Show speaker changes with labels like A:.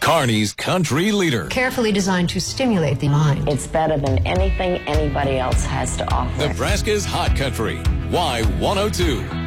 A: Kearney's country leader.
B: Carefully designed to stimulate the mind.
C: It's better than anything anybody else has to offer.
A: Nebraska's hot country. Y102.